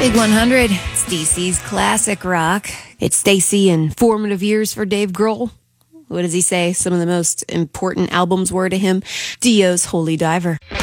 Big 100, Stacy's classic rock. It's Stacy and formative years for Dave Grohl. What does he say? Some of the most important albums were to him. Dio's Holy Diver.